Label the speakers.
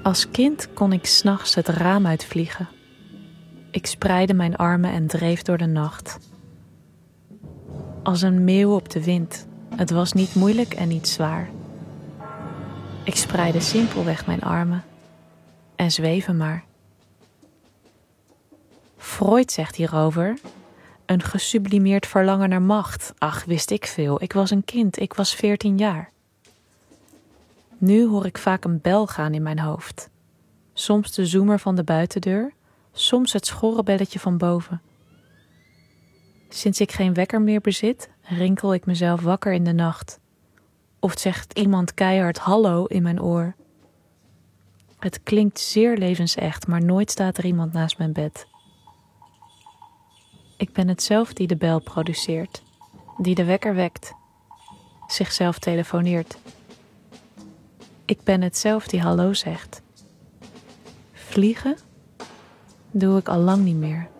Speaker 1: Als kind kon ik 's nachts het raam uitvliegen. Ik spreidde mijn armen en dreef door de nacht. Als een meeuw op de wind. Het was niet moeilijk en niet zwaar. Ik spreidde simpelweg mijn armen en zweven maar. Freud zegt hierover: een gesublimeerd verlangen naar macht. Ach, wist ik veel. Ik was een kind. Ik was 14 jaar. Nu hoor ik vaak een bel gaan in mijn hoofd. Soms de zoemer van de buitendeur, soms het schorre belletje van boven. Sinds ik geen wekker meer bezit, rinkel ik mezelf wakker in de nacht. Of zegt iemand keihard hallo in mijn oor. Het klinkt zeer levensecht, maar nooit staat er iemand naast mijn bed. Ik ben het zelf die de bel produceert, die de wekker wekt, zichzelf telefoneert. Ik ben het zelf die hallo zegt. Vliegen doe ik al lang niet meer.